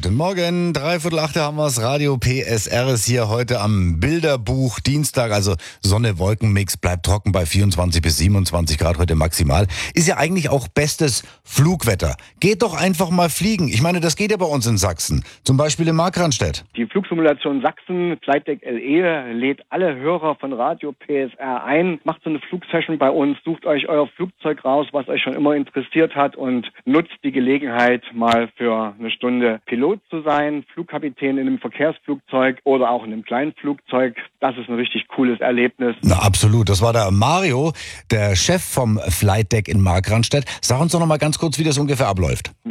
Guten Morgen, 7:45 haben wir's. Radio PSR ist hier heute am Bilderbuch Dienstag. Also Sonne-Wolken-Mix, bleibt trocken bei 24 bis 27 Grad heute maximal. Ist ja eigentlich auch bestes Flugwetter. Geht doch einfach mal fliegen. Ich meine, das geht ja bei uns in Sachsen. Zum Beispiel in Markranstädt. Die Flugsimulation Sachsen, Flightdeck LE, lädt alle Hörer von Radio PSR ein. Macht so eine Flugsession bei uns, sucht euch euer Flugzeug raus, was euch schon immer interessiert hat und nutzt die Gelegenheit, mal für eine Stunde Pilot zu sein, Flugkapitän in einem Verkehrsflugzeug oder auch in einem kleinen Flugzeug. Das ist ein richtig cooles Erlebnis. Na absolut, das war der Mario, der Chef vom Flightdeck in Markranstädt. Sag uns doch noch mal ganz kurz, wie das ungefähr abläuft.